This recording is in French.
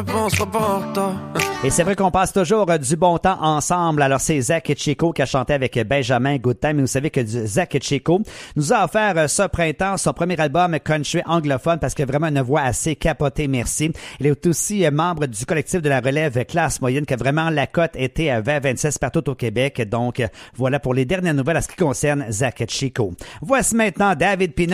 Et c'est vrai qu'on passe toujours du bon temps ensemble. Alors, c'est Zach Chico qui a chanté avec Benjamin Good Time. Et vous savez que Zach Chico nous a offert ce printemps son premier album country anglophone parce qu'il a vraiment une voix assez capotée, merci. Il est aussi membre du collectif de la relève classe moyenne qui a vraiment la cote été à 20-26 partout au Québec. Donc, voilà pour les dernières nouvelles à ce qui concerne Zach Chico. Voici maintenant David Pina.